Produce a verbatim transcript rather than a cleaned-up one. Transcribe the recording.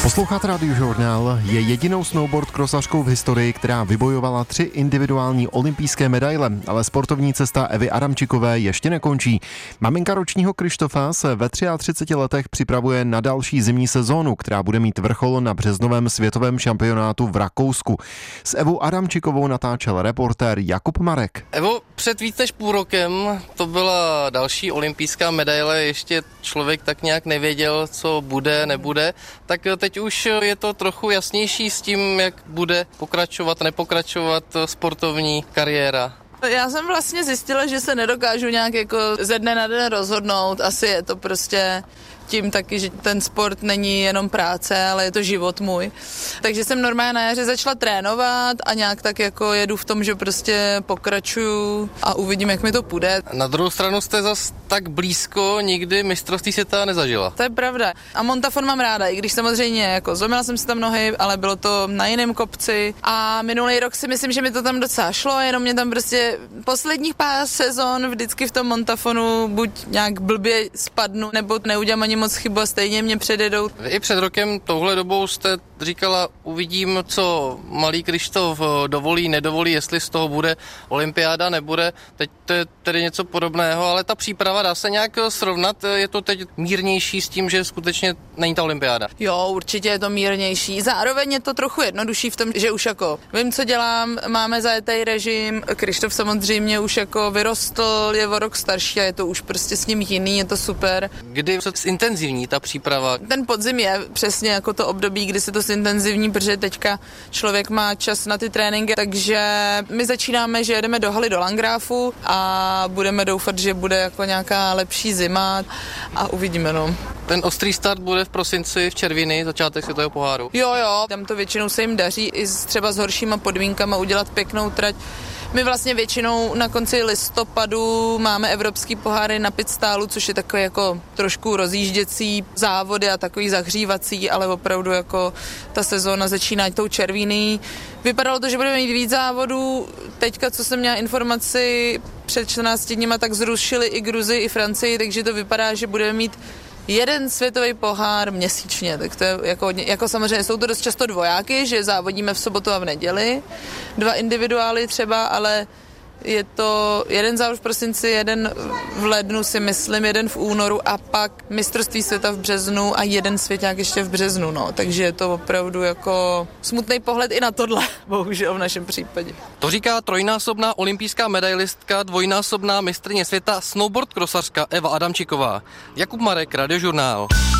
Posloucháte Radiožurnál, je jedinou snowboard krosařkou v historii, která vybojovala tři individuální olympijské medaile, ale sportovní cesta Evy Adamčikové ještě nekončí. Maminka ročního Krištofa se ve třiátřiceti třech letech připravuje na další zimní sezónu, která bude mít vrchol na březnovém světovém šampionátu v Rakousku. S Evou Adamčikovou natáčel reportér Jakub Marek. Evo, před víc než půl rokem to byla další olympijská medaile, ještě člověk tak nějak nevěděl, co bude, nebude, tak teď už je to trochu jasnější s tím, jak bude pokračovat, nepokračovat sportovní kariéra. Já jsem vlastně zjistila, že se nedokážu nějak jako ze dne na den rozhodnout. Asi je to prostě tím taky, že ten sport není jenom práce, ale je to život můj. Takže jsem normálně na jaře začala trénovat a nějak tak jako jedu v tom, že prostě pokračuju a uvidím, jak mi to půjde. Na druhou stranu jste zas tak blízko nikdy mistrovství světa nezažila. To je pravda. A montafon mám ráda, i když samozřejmě jako zlomila jsem si tam nohy, ale bylo to na jiném kopci. A minulý rok si myslím, že mi to tam docela šlo, jenom mě tam prostě posledních pár sezon vždycky v tom montafonu buď nějak blbě spadnu, nebo neudělám ani moc chybu a stejně mě předjedou. I před rokem touhle dobou jste říkala, uvidím, co malý Krištof dovolí, nedovolí, jestli z toho bude olympiáda, nebude. Teď to je tedy něco podobného, ale ta příprava dá se nějak srovnat, je to teď mírnější s tím, že skutečně není ta olympiáda. Jo, určitě je to mírnější. Zároveň je to trochu jednodušší v tom, že už jako vím, co dělám, máme zajetý režim, Krištof samozřejmě už jako vyrostl, je o rok starší a je to už prostě s ním jiný, je to super. Kdy se zintenzivní ta příprava? Ten podzim je přesně jako to období, kdy se to zintenzivní, protože teďka člověk má čas na ty tréninky, takže my začínáme, že jedeme do haly do Landgrafu a budeme doufat, že bude jako nějaká lepší zima a uvidíme, no. Ten ostrý start bude v prosinci v Červiny, začátek světového poháru. Jo, jo, tam to většinou se jim daří i s, třeba s horšíma podmínkama udělat pěknou trať. My vlastně většinou na konci listopadu máme evropský poháry na Pitstálu, což je takový jako trošku rozjížděcí závody a takový zahřívací, ale opravdu jako ta sezóna začíná tou Červíny. Vypadalo to, že budeme mít víc závodů. Teďka, co jsem měla informaci před čtrnácti dněma, tak zrušili i Gruzii, i Francii, takže to vypadá, že budeme mít jeden světový pohár měsíčně, tak to je jako, jako samozřejmě jsou to dost často dvojáky, že závodíme v sobotu a v neděli, dva individuály třeba, ale je to jeden závod v prosinci, jeden v lednu si myslím, jeden v únoru a pak mistrovství světa v březnu a jeden svěťák ještě v březnu, no, takže je to opravdu jako smutný pohled i na tohle, bohužel v našem případě. To říká trojnásobná olympijská medailistka, dvojnásobná mistryně světa, snowboard krosařka Eva Adamčiková. Jakub Marek, Radiožurnál.